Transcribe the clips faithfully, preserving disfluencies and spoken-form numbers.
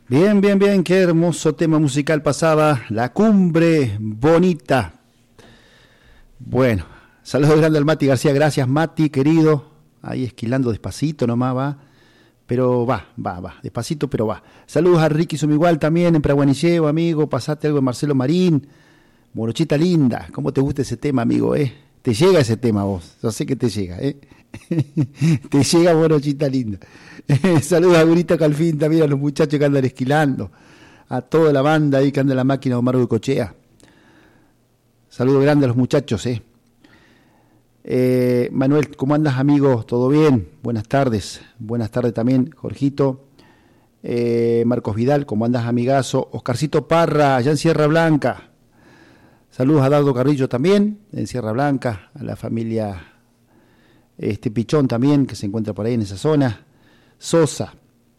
Bien, bien, bien, qué hermoso tema musical pasaba, La Cumbre Bonita. Bueno, saludos grande al Mati García, gracias Mati, querido, ahí esquilando despacito nomás va, pero va, va, va, despacito pero va. Saludos a Ricky Sumigual también, en Praguanilleo, amigo, pasate algo de Marcelo Marín, Morochita linda, ¿cómo te gusta ese tema, amigo, eh? Te llega ese tema vos, yo sé que te llega, eh. Te llega Morochita linda. Saludos a Gurita Calfín también, a los muchachos que andan esquilando, a toda la banda ahí que anda en la máquina de Omar Cochea. Saludos grandes a los muchachos, eh. eh. Manuel, ¿cómo andas, amigo? ¿Todo bien? Buenas tardes. Buenas tardes también, Jorgito. Eh, Marcos Vidal, ¿cómo andas, amigazo? Oscarcito Parra, allá en Sierra Blanca. Saludos a Dardo Carrillo también, en Sierra Blanca, a la familia este Pichón también, que se encuentra por ahí en esa zona. Sosa.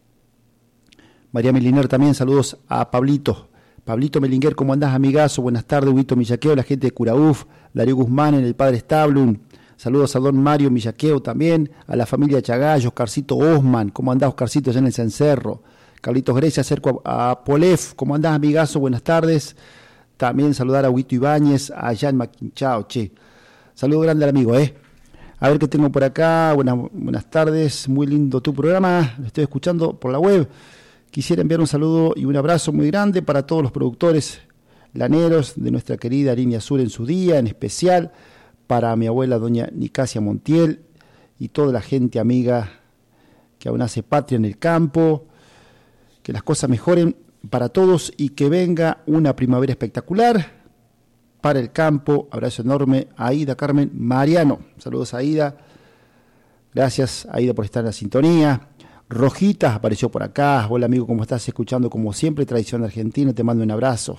María Meliner también, saludos a Pablito. Pablito Melinguer, ¿cómo andás, amigazo? Buenas tardes, Huguito Millaqueo, la gente de Curauf, Darío Guzmán en el Padre Stablum. Saludos a don Mario Millaqueo también, a la familia Chagallo, Oscarcito Osman, ¿cómo andás, Oscarcito, allá en el Cencerro? Carlitos Grecia, cerco a, a Polef, ¿cómo andás, amigazo? Buenas tardes. También saludar a Huguito Ibáñez, allá en Maquinchao, che. Saludo grande al amigo, eh. A ver qué tengo por acá. Buenas, buenas tardes, muy lindo tu programa, lo estoy escuchando por la web. Quisiera enviar un saludo y un abrazo muy grande para todos los productores laneros de nuestra querida Línea Sur en su día, en especial para mi abuela doña Nicasia Montiel y toda la gente amiga que aún hace patria en el campo. Que las cosas mejoren para todos y que venga una primavera espectacular para el campo. Abrazo enorme a Aida Carmen Mariano. Saludos a Aida. Gracias, Aida, por estar en la sintonía. Rojitas apareció por acá. Hola, amigo, ¿cómo estás? Escuchando como siempre Tradición Argentina. Te mando un abrazo.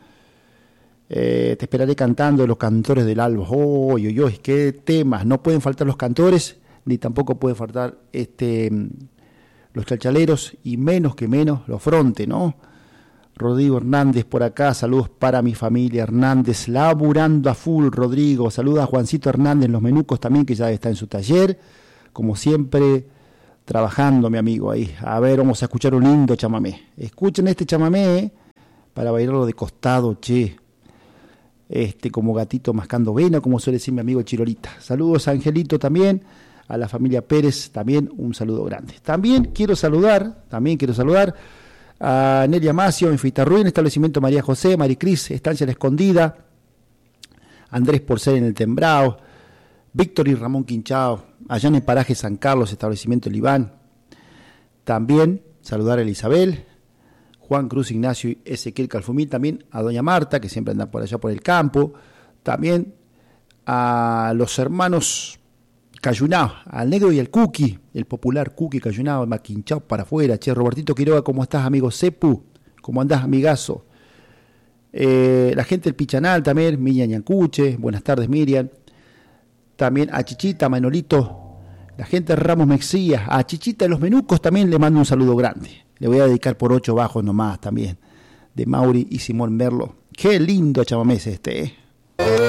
Eh, te esperaré cantando Los Cantores del Albo. ¡Oh, oh, oh! ¡Qué temas! No pueden faltar los cantores, ni tampoco pueden faltar este, los chalchaleros, y menos que menos los fronte, ¿no? Rodrigo Hernández por acá, saludos para mi familia Hernández, laburando a full, Rodrigo. Saludos a Juancito Hernández en Los Menucos también, que ya está en su taller, como siempre, trabajando, mi amigo, ahí. A ver, vamos a escuchar un lindo chamamé. Escuchen este chamamé para bailarlo de costado, che. Este, como gatito mascando vena, como suele decir mi amigo Chirolita. Saludos a Angelito también, a la familia Pérez también, un saludo grande. También quiero saludar, también quiero saludar a Nelia Macio en Fitarruín, Establecimiento María José, Maricris, Estancia La Escondida, Andrés Porcel en el Tembrao, Víctor y Ramón Quinchao, allá en el paraje San Carlos, Establecimiento El Iván. También saludar a Isabel, Juan Cruz Ignacio y Ezequiel Calfumín, también a doña Marta, que siempre anda por allá por el campo, también a los hermanos Cayunao, al negro y al Cookie, el popular Cookie Cayunao, Maquinchao para afuera. Che, Robertito Quiroga, ¿cómo estás, amigo Cepu? ¿Cómo andás, amigazo? Eh, la gente del Pichanal también, Miriam Yancuche, buenas tardes, Miriam. También a Chichita, Manolito, la gente de Ramos Mexías, a Chichita de Los Menucos también le mando un saludo grande. Le voy a dedicar por ocho bajos nomás también, de Mauri y Simón Merlo. Qué lindo chamamés este, ¿eh?